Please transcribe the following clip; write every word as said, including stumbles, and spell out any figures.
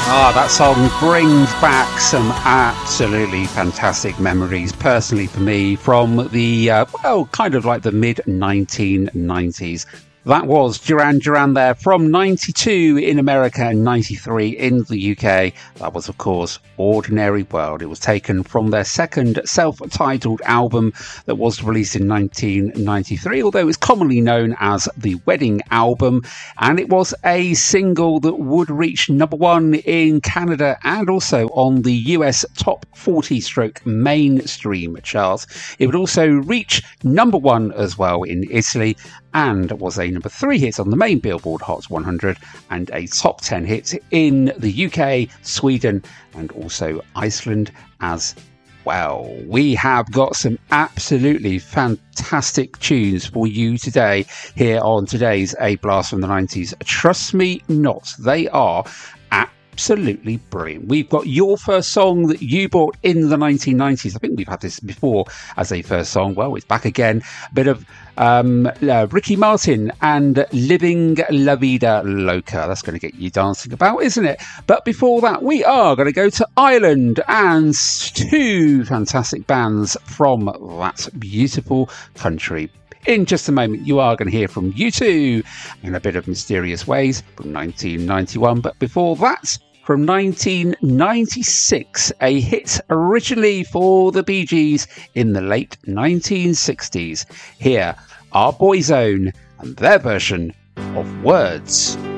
Ah, that song brings back some absolutely fantastic memories, personally for me, from the, uh, well, kind of like the mid nineteen nineties. That was Duran Duran there from ninety-two in America and ninety-three in the U K. That was, of course, Ordinary World. It was taken from their second self-titled album that was released in nineteen ninety-three, although it's commonly known as the Wedding Album. And it was a single that would reach number one in Canada and also on the U S top forty stroke mainstream charts. It would also reach number one as well in Italy and was a number three hit on the main Billboard Hot one hundred and a top ten hit in the U K, Sweden and also Iceland as well. We have got some absolutely fantastic tunes for you today here on today's A Blast from the nineties. Trust me not, they are absolutely brilliant. We've got Your First Song that you bought in the nineteen nineties. I think we've had this before as a first song. Well, it's back again. A bit of um, uh, Ricky Martin and Living La Vida Loca. That's going to get you dancing about, isn't it? But before that, we are going to go to Ireland and two fantastic bands from that beautiful country. In just a moment, you are going to hear from U two in a bit of Mysterious Ways from nineteen ninety-one. But before that, from nineteen ninety-six, a hit originally for the Bee Gees in the late nineteen sixties. Here are Boyzone and their version of Words.